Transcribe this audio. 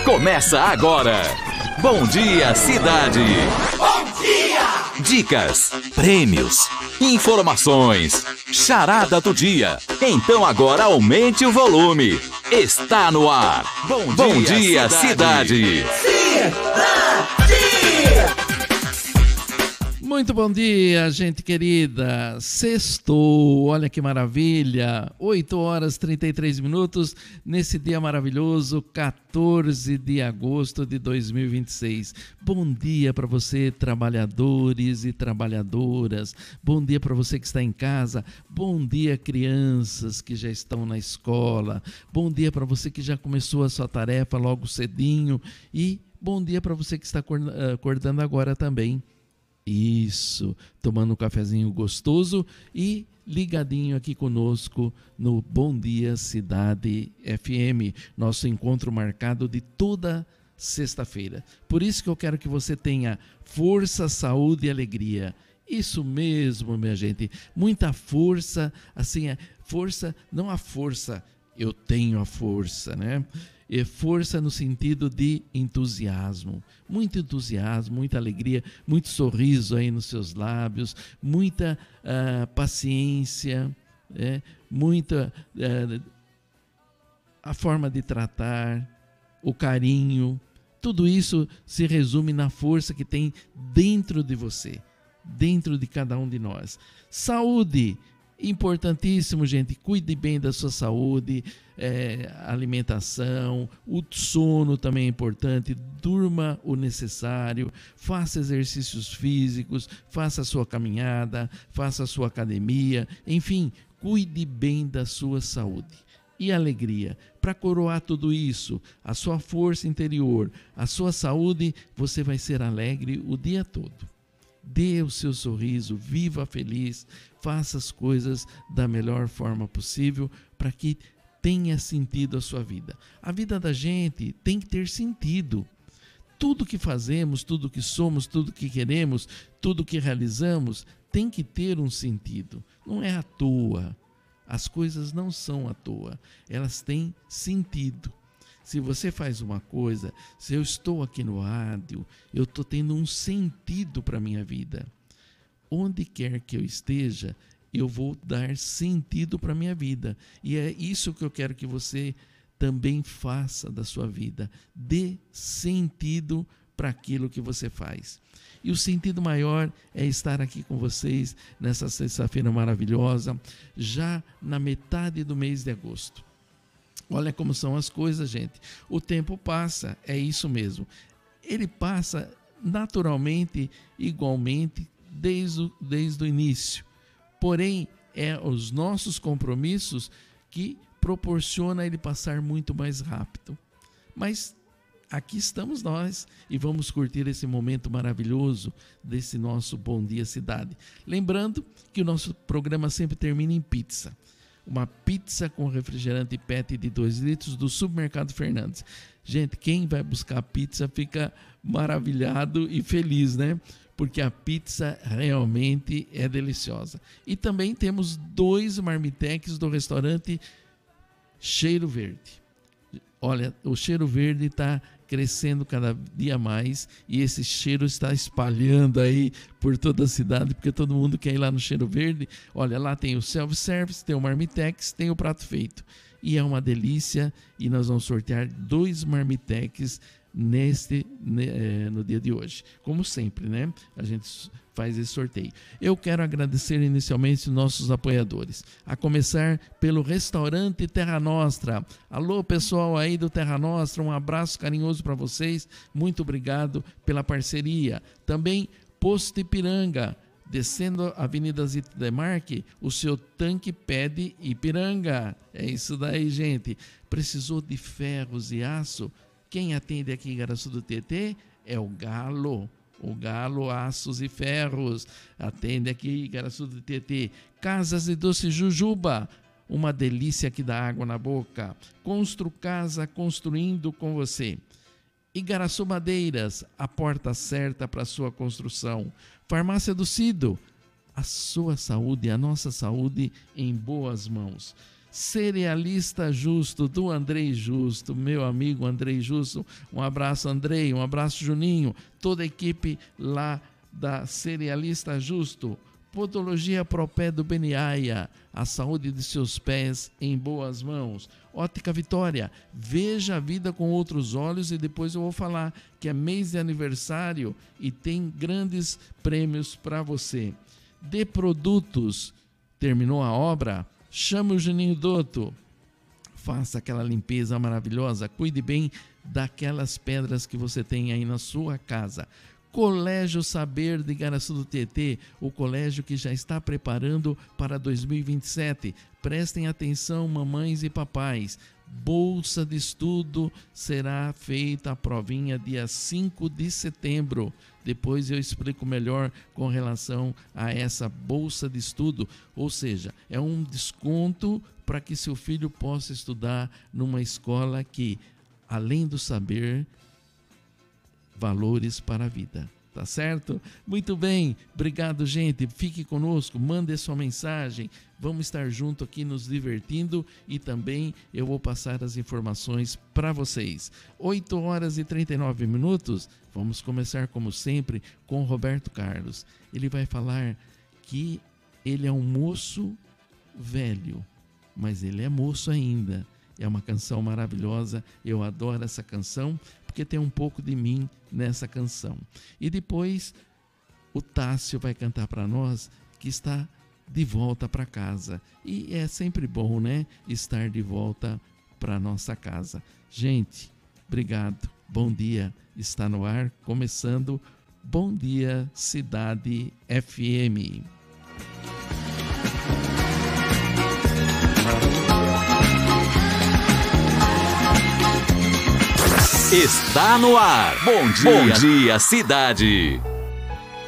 Começa agora. Bom Dia Cidade. Bom dia! Dicas, prêmios, informações, charada do dia. Então agora aumente o volume. Está no ar. Bom dia Cidade. Muito bom dia, gente querida. Sextou, olha que maravilha. 8h33 nesse dia maravilhoso, 14 de agosto de 2026. Bom dia para você, trabalhadores e trabalhadoras. Bom dia para você que está em casa. Bom dia, crianças que já estão na escola. Bom dia para você que já começou a sua tarefa logo cedinho. E bom dia para você que está acordando agora também. Isso, tomando um cafezinho gostoso e ligadinho aqui conosco no Bom Dia Cidade FM, nosso encontro marcado de toda sexta-feira. Por isso que eu quero que você tenha força, saúde e alegria. Isso mesmo, minha gente, muita força, assim, força, não a força, eu tenho a força, né? E força no sentido de entusiasmo, muita alegria, muito sorriso aí nos seus lábios, muita paciência, muita a forma de tratar, o carinho, tudo isso se resume na força que tem dentro de você, dentro de cada um de nós. Saúde, importantíssimo, gente, cuide bem da sua saúde, alimentação, o sono também é importante, durma o necessário, faça exercícios físicos, faça a sua caminhada, faça a sua academia, enfim, cuide bem da sua saúde. E alegria, para coroar tudo isso, a sua força interior, a sua saúde, você vai ser alegre o dia todo. Dê o seu sorriso, viva feliz, faça as coisas da melhor forma possível para que tenha sentido a sua vida. A vida da gente tem que ter sentido. Tudo que fazemos, tudo que somos, tudo que queremos, tudo que realizamos tem que ter um sentido. Não é à toa. As coisas não são à toa. Elas têm sentido. Se você faz uma coisa, se eu estou aqui no rádio, eu estou tendo um sentido para a minha vida. Onde quer que eu esteja, eu vou dar sentido para a minha vida. E é isso que eu quero que você também faça da sua vida. Dê sentido para aquilo que você faz. E o sentido maior é estar aqui com vocês nessa sexta-feira maravilhosa, já na metade do mês de agosto. Olha como são as coisas, gente. O tempo passa, é isso mesmo. Ele passa naturalmente, igualmente, desde o início. Porém, é os nossos compromissos que proporciona ele passar muito mais rápido. Mas aqui estamos nós e vamos curtir esse momento maravilhoso desse nosso Bom Dia Cidade. Lembrando que o nosso programa sempre termina em pizza. Uma pizza com refrigerante PET de 2 litros do Supermercado Fernandes. Gente, quem vai buscar pizza fica maravilhado e feliz, né? Porque a pizza realmente é deliciosa. E também temos 2 marmitex do restaurante Cheiro Verde. Olha, o Cheiro Verde está crescendo cada dia mais e esse cheiro está espalhando aí por toda a cidade, porque todo mundo quer ir lá no Cheiro Verde. Olha, lá tem o self-service, tem o marmitex, tem o prato feito. E é uma delícia e nós vamos sortear 2 marmitex no dia de hoje. Como sempre, né? A gente faz esse sorteio. Eu quero agradecer inicialmente os nossos apoiadores, a começar pelo restaurante Terra Nostra. Alô, pessoal aí do Terra Nostra, um abraço carinhoso para vocês. Muito obrigado pela parceria. Também Posto Ipiranga, descendo a Avenida Zito Demarque, o seu tanque pede Ipiranga. É isso daí, gente. Precisou de ferros e aço? Quem atende aqui em Igaraçu do Tietê é o Galo Aços e Ferros. Atende aqui em Igaraçu do Tietê. Casas e Doce Jujuba, uma delícia que dá água na boca. Constru Casa, construindo com você. Igaraçu Madeiras, a porta certa para a sua construção. Farmácia do Cido, a sua saúde, a nossa saúde em boas mãos. Cerealista Justo, do Andrei Justo, meu amigo Andrei Justo. Um abraço, Andrei, um abraço, Juninho, toda a equipe lá da Cerealista Justo. Podologia Propé do Beniaia, a saúde de seus pés em boas mãos. Ótica Vitória, veja a vida com outros olhos, e depois eu vou falar que é mês de aniversário e tem grandes prêmios para você. De Produtos, terminou a obra? Chame o Juninho Dotto, faça aquela limpeza maravilhosa, cuide bem daquelas pedras que você tem aí na sua casa. Colégio Saber de Igaraçu do Tietê, o colégio que já está preparando para 2027. Prestem atenção, mamães e papais. Bolsa de estudo será feita a provinha dia 5 de setembro. Depois eu explico melhor com relação a essa bolsa de estudo. Ou seja, é um desconto para que seu filho possa estudar numa escola que, além do saber, valores para a vida, tá certo? Muito bem, obrigado, gente, fique conosco, mande sua mensagem, vamos estar junto aqui nos divertindo, e também eu vou passar as informações para vocês. 8 horas e 39 minutos, vamos começar como sempre com Roberto Carlos. Ele vai falar que ele é um moço velho, mas ele é moço ainda. É uma canção maravilhosa, eu adoro essa canção, porque tem um pouco de mim nessa canção. E depois o Tássio vai cantar para nós que está de volta para casa. E é sempre bom, né? Estar de volta para nossa casa. Gente, obrigado, bom dia, está no ar, começando Bom Dia Cidade FM. Está no ar. Bom dia, Cidade.